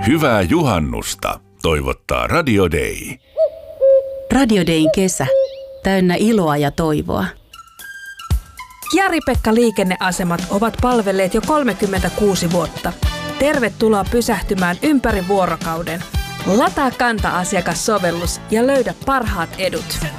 Hyvää juhannusta toivottaa Radio Day. Radio Dayn kesä. Täynnä iloa ja toivoa. Jari-Pekka liikenneasemat ovat palvelleet jo 36 vuotta. Tervetuloa pysähtymään ympäri vuorokauden. Lataa Kanta-asiakassovellus ja löydä parhaat edut.